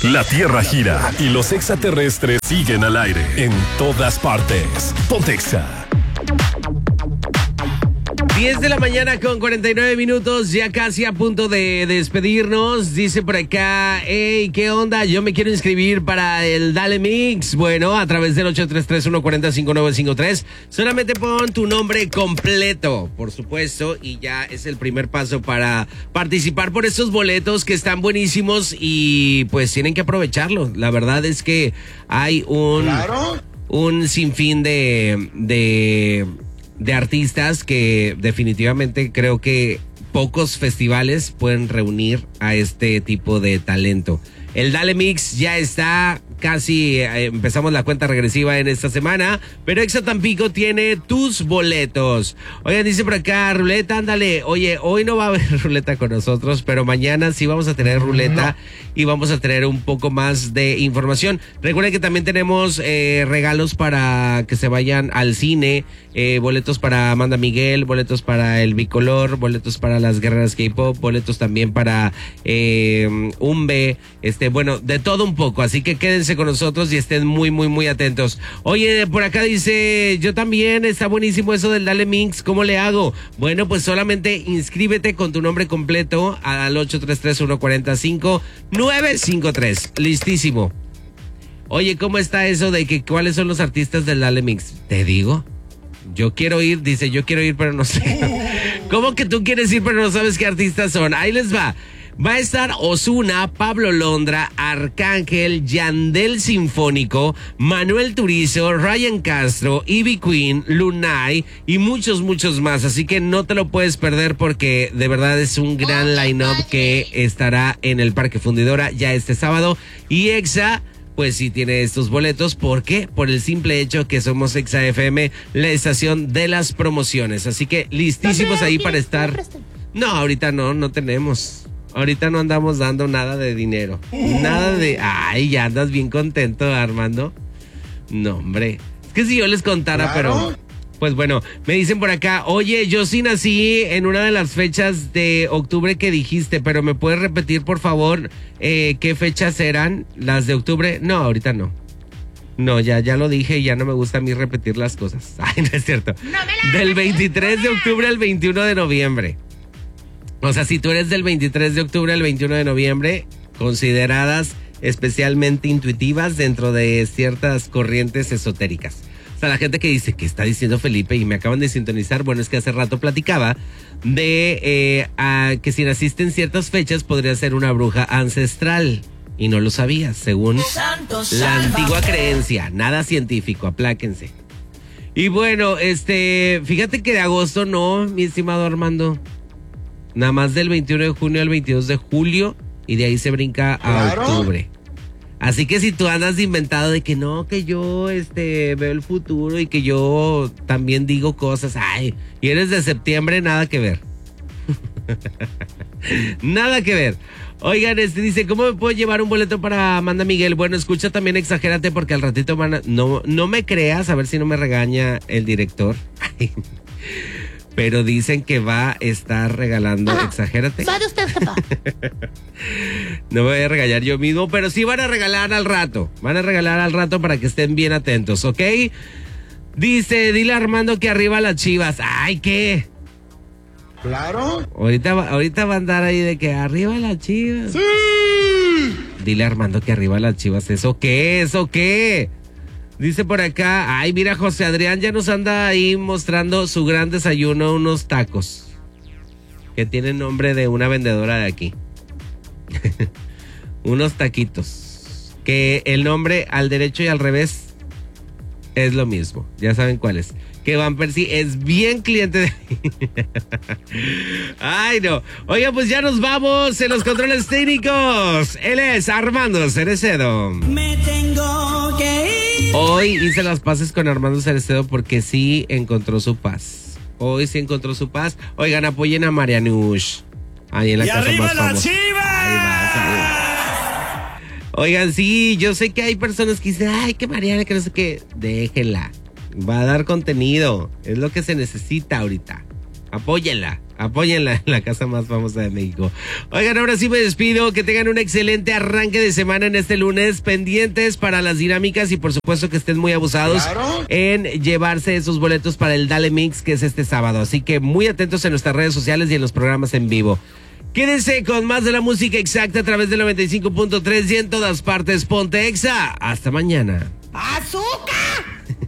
La Tierra gira y los extraterrestres siguen al aire en todas partes. Ponte Exa. 10 de la mañana con 49 minutos, ya casi a punto de despedirnos. Dice por acá, hey, ¿qué onda? Yo me quiero inscribir para el Dale Mix. Bueno, a través del 833-140-5953. Solamente pon tu nombre completo, por supuesto, y ya es el primer paso para participar por estos boletos que están buenísimos y pues tienen que aprovecharlo. La verdad es que hay un sinfín de artistas que definitivamente creo que pocos festivales pueden reunir a este tipo de talento. El Dale Mix ya está, casi empezamos la cuenta regresiva en esta semana, pero Exa Tampico tiene tus boletos. Oigan, dice por acá, ruleta, ándale. Oye, hoy no va a haber ruleta con nosotros, pero mañana sí vamos a tener ruleta y vamos a tener un poco más de información. Recuerden que también tenemos regalos para que se vayan al cine, boletos para Amanda Miguel, boletos para el Bicolor, boletos para las Guerreras K-Pop, boletos también para Umbe, bueno, de todo un poco, así que quédense con nosotros y estén muy, muy, muy atentos. Oye, por acá dice, yo también, está buenísimo eso del Dale Mix, ¿cómo le hago? Bueno, pues solamente inscríbete con tu nombre completo al 833-145-953. Listísimo. Oye, ¿cómo está eso de que cuáles son los artistas del Dale Mix? Te digo, yo quiero ir, dice, yo quiero ir, pero no sé. ¿Cómo que tú quieres ir, pero no sabes qué artistas son? Ahí les va. Va a estar Ozuna, Pablo Londra, Arcángel, Yandel Sinfónico, Manuel Turizo, Ryan Castro, Ivy Queen, Lunay y muchos, muchos más. Así que no te lo puedes perder porque de verdad es un gran line-up que estará en el Parque Fundidora ya este sábado. Y Exa, pues sí tiene estos boletos. ¿Por qué? Por el simple hecho que somos Exa FM, la estación de las promociones. Así que listísimos ahí para estar. No, ahorita no tenemos. Ahorita no andamos dando nada de dinero. Nada de... Ay, ya andas bien contento, Armando. No, hombre. Es que si yo les contara, pero... Pues bueno, me dicen por acá, oye, yo sí nací en una de las fechas de octubre que dijiste, pero ¿me puedes repetir, por favor, qué fechas eran las de octubre? No, ahorita no. No, ya lo dije y ya no me gusta a mí repetir las cosas. Ay, no es cierto. Del 23 de octubre al 21 de noviembre. O sea, si tú eres del 23 de octubre al 21 de noviembre, consideradas especialmente intuitivas dentro de ciertas corrientes esotéricas. O sea, la gente que dice, ¿qué está diciendo Felipe? Y me acaban de sintonizar. Bueno, es que hace rato platicaba de que si naciste en ciertas fechas podría ser una bruja ancestral. Y no lo sabías, según la antigua creencia. Nada científico, apláquense. Y bueno, fíjate que de agosto no, mi estimado Armando. Nada más del 21 de junio al 22 de julio y de ahí se brinca a octubre. Así que si tú andas de inventado de que no, que yo veo el futuro y que yo también digo cosas, ay, y eres de septiembre, nada que ver. Nada que ver. Oigan, dice, ¿cómo me puedo llevar un boleto para Amanda Miguel? Bueno, escucha también, exagérate porque al ratito no me creas, a ver si no me regaña el director. Pero dicen que va a estar regalando, exagérate. ¿Sabe usted, jefa? No me voy a regañar yo mismo, pero sí van a regalar al rato. Van a regalar al rato para que estén bien atentos, ¿ok? Dice, dile a Armando que arriba las Chivas. Ay, ¿qué? Claro. Ahorita va a andar ahí de que arriba las Chivas. ¡Sí! Dile a Armando que arriba las Chivas. ¿Eso qué? ¿Eso qué? Dice por acá, ay, mira, José Adrián ya nos anda ahí mostrando su gran desayuno, unos tacos que tienen nombre de una vendedora de aquí. Unos taquitos que el nombre al derecho y al revés es lo mismo, ya saben cuál es. Que Van Persie es bien cliente de ahí. Ay, no. Oiga, pues ya nos vamos en los controles técnicos. Él es Armando Cerecedo. Me tengo que ir. Hoy hice las paces con Armando Cerecedo porque sí encontró su paz. Hoy sí encontró su paz. Oigan, apoyen a Marianush. Ahí en la casa más famosa. Ahí va. Oigan, sí, yo sé que hay personas que dicen, ay, que Mariana, que no sé qué. Déjenla. Va a dar contenido. Es lo que se necesita ahorita. Apóyenla en la casa más famosa de México. Oigan, ahora sí me despido. Que tengan un excelente arranque de semana en este lunes. Pendientes para las dinámicas y por supuesto que estén muy abusados en llevarse esos boletos para el Dale Mix, que es este sábado. Así que muy atentos en nuestras redes sociales y en los programas en vivo. Quédense con más de la música exacta a través del 95.3 y en todas partes. Ponte Exa. Hasta mañana. ¡Azúcar!